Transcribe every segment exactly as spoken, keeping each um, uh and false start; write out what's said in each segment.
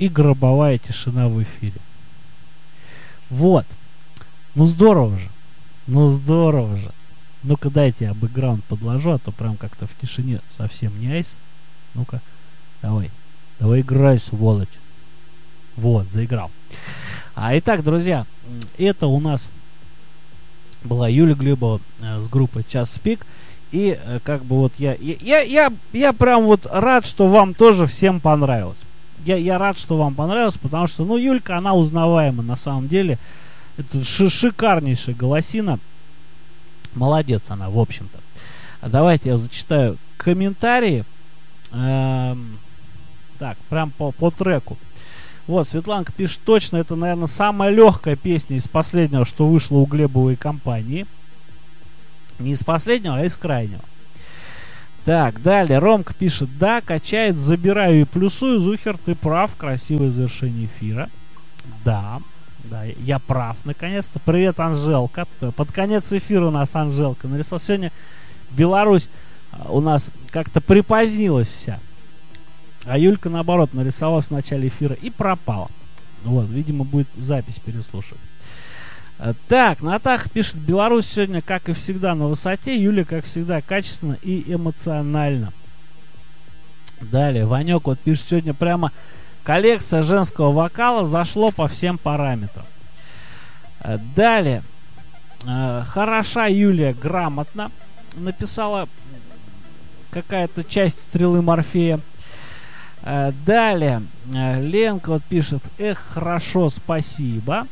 и гробовая тишина в эфире. Вот. Ну здорово же. Ну здорово же. Ну-ка дайте я бэкграунд подложу, а то прям как-то в тишине совсем не айс. Ну-ка, давай. Давай играй, сволочь. Вот, заиграл. А, итак, друзья, это у нас была Юля Глебова э, с группой Час Пик. И э, как бы вот я, я, я, я прям вот рад, что вам тоже всем понравилось. Я, я рад, что вам понравилось, потому что, ну, Юлька, она узнаваема на самом деле. Это ши- шикарнейшая голосина. Молодец она, в общем-то. Давайте я зачитаю комментарии. Эм, так, прям по, по треку. Вот, Светланка пишет, точно, это, наверное, самая легкая песня из последнего, что вышло у Глебовой компании. Не из последнего, а из крайнего. Так, далее, Ромка пишет, да, качает, забираю и плюсую. Зухер, ты прав, красивое завершение эфира. Да, да, я прав, наконец-то. Привет, Анжелка. Под конец эфира у нас Анжелка нарисовала. Сегодня Беларусь у нас как-то припозднилась вся. А Юлька, наоборот, нарисовалась в начале эфира и пропала. Вот, видимо, будет запись переслушивать. Так, Натаха пишет, Беларусь сегодня, как и всегда, на высоте. Юля, как всегда, качественно и эмоционально. Далее, Ванек вот пишет, сегодня прямо коллекция женского вокала, зашло по всем параметрам. Далее, хороша Юлия, грамотно написала какая-то часть стрелы Морфея. Далее, Ленка вот пишет, эх, хорошо, спасибо.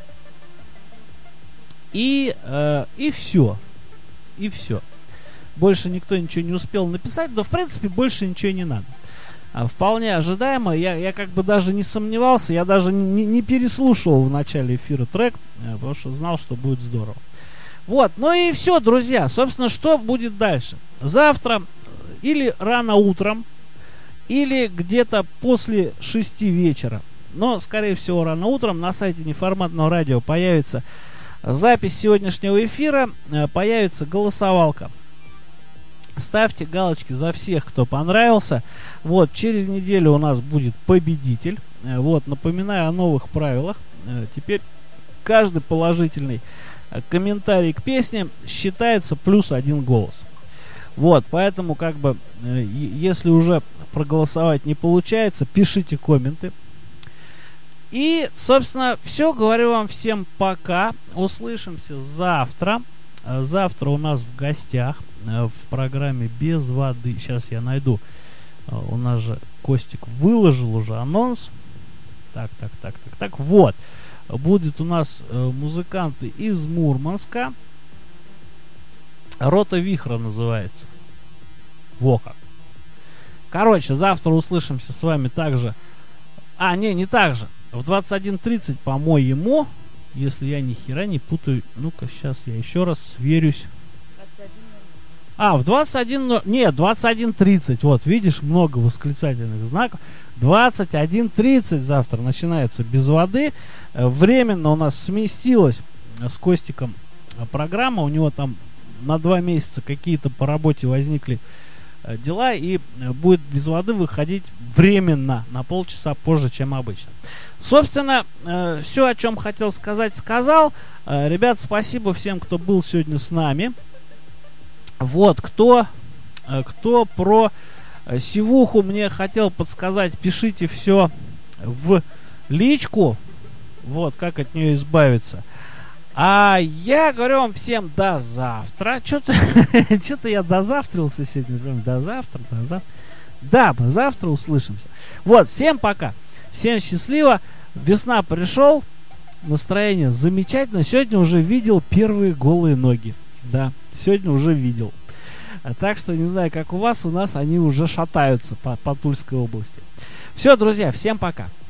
И, э, и все. И все. Больше никто ничего не успел написать. Да, в принципе, больше ничего не надо. А, вполне ожидаемо. Я, я как бы даже не сомневался. Я даже не, не переслушивал в начале эфира трек, потому что знал, что будет здорово. Вот. Ну и все, друзья. Собственно, что будет дальше? Завтра или рано утром, или где-то после шести вечера, но, скорее всего, рано утром на сайте Неформатного радио появится запись сегодняшнего эфира, появится голосовалка. Ставьте галочки за всех, кто понравился. Вот, через неделю у нас будет победитель. Вот, напоминаю о новых правилах. Теперь каждый положительный комментарий к песне считается плюс один голос. Вот, поэтому, как бы, если уже проголосовать не получается, пишите комменты. И, собственно, все. Говорю вам всем пока. Услышимся завтра. Завтра у нас в гостях в программе «Без воды». Сейчас я найду. У нас же Костик выложил уже анонс. Так, так, так, так, так. Вот. Будет у нас музыканты из Мурманска. «Рота Вихра» называется. Во как. Короче, завтра услышимся с вами также. А, не, не так же. В двадцать один тридцать, по-моему, если я ни хера не путаю. Ну-ка, сейчас я еще раз сверюсь. А, в двадцать один... Нет, двадцать один тридцать. Вот, видишь, много восклицательных знаков. двадцать один тридцать завтра начинается «Без воды». Временно у нас сместилась с Костиком программа. У него там на два месяца какие-то по работе возникли дела, и будет «Без воды» выходить временно на полчаса позже, чем обычно. Собственно, э, все, о чем хотел сказать, сказал. Э, ребят, спасибо всем, кто был сегодня с нами. Вот, кто, э, кто про э, сивуху мне хотел подсказать, пишите все в личку. Вот, как от нее избавиться. А я говорю вам всем до завтра. Что-то что-то я дозавтрился сегодня. До завтра, до завтра. Да, мы завтра услышимся. Вот, всем пока. Всем счастливо. Весна пришел. Настроение замечательно. Сегодня уже видел первые голые ноги. Да, сегодня уже видел. Так что, не знаю, как у вас, у нас они уже шатаются по, по Тульской области. Все, друзья, всем пока.